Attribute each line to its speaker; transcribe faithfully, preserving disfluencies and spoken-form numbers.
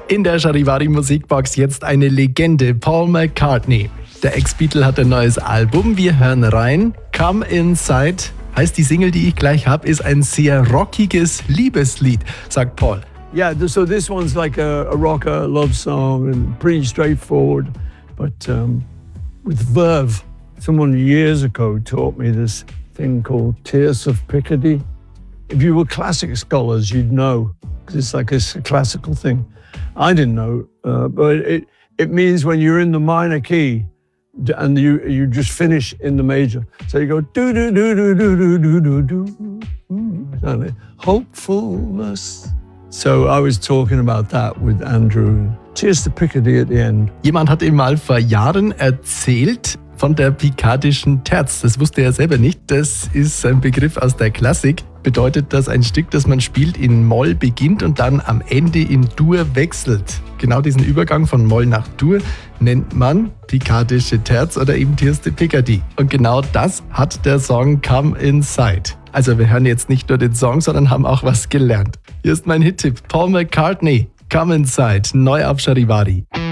Speaker 1: In der Charivari Musikbox jetzt eine Legende, Paul McCartney. Der Ex-Beatle hat ein neues Album, wir hören rein. Come Inside heißt die Single, die ich gleich habe, ist ein sehr rockiges Liebeslied, sagt Paul.
Speaker 2: Yeah, so this one's like a, a rocker love song and pretty straightforward, but um, with verve. Someone years ago taught me this thing called Tierce of Picardy. If you were classic scholars, you'd know, because it's like a classical thing. I didn't know, uh, but it, it means when you're in the minor key and you you just finish in the major. So you go do do do do do do do do do. Hopefulness. So I was talking about that with Andrew. Cheers to Picardy at the end.
Speaker 1: Jemand hat ihm mal vor Jahren erzählt von der pikardischen Terz. Das wusste er selber nicht. Das ist ein Begriff aus der Klassik. Bedeutet, dass ein Stück, das man spielt, in Moll beginnt und dann am Ende in Dur wechselt. Genau diesen Übergang von Moll nach Dur nennt man pikardische Terz oder eben Tierce de Picardy. Und genau das hat der Song Come Inside. Also wir hören jetzt nicht nur den Song, sondern haben auch was gelernt. Hier ist mein Hit-Tipp. Paul McCartney, Come Inside, neu auf Charivari.